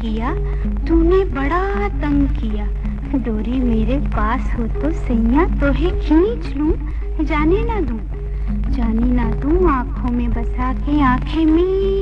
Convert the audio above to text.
किया, तूने बड़ा तंग किया। डोरी मेरे पास हो तो सैया तोहे खींच लूं, जाने ना दूं आंखों में बसा के आंखें में